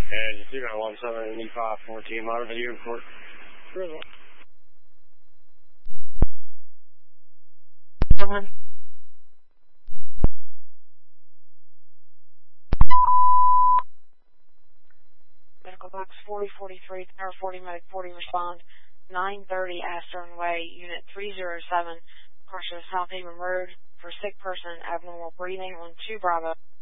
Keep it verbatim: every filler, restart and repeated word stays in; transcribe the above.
And two nine one seven E five fourteen, model video report. Grizzle. Someone. Medical box forty forty-three, Tower forty, Medic forty, respond. nine thirty Astern Way, Unit three oh seven, Carson South Haven Road, for sick person, abnormal breathing on two Bravo.